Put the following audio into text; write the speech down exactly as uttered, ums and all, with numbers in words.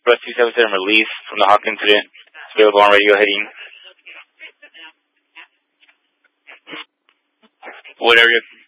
Request two seven seven release from the Hawk incident. Available on radio heading. What area?